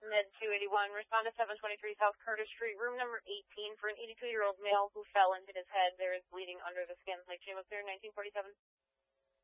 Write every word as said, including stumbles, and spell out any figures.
Med two eighty-one, respond to seven twenty-three South Curtis Street, room number eighteen, for an eighty-two-year-old male who fell and hit his head. There is bleeding under the skin. Lake Chamo Clear, nineteen forty-seven.